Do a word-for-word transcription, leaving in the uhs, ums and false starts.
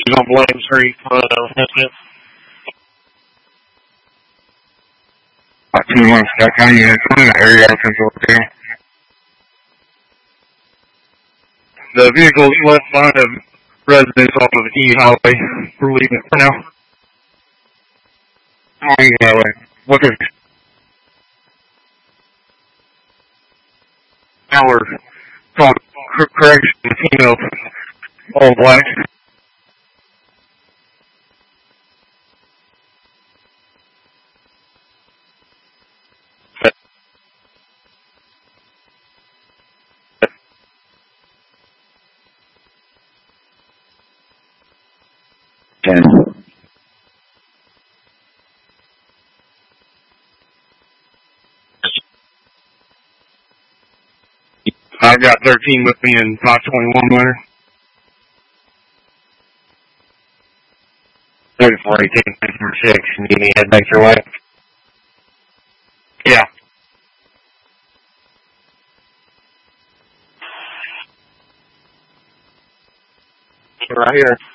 He's on Blaine Street, uh, incident. About two months back, I knew some of the area I was there. The vehicle's left behind a residence off of E Highway. We're leaving it for now. Oh, E Highway. What is it? Now we're talking correction, you know, all black. Ten. I've got thirteen with me in five twenty-one winter. thirty-four eighteen, thirty-four six, and you need to head back your way? Yeah. Right here.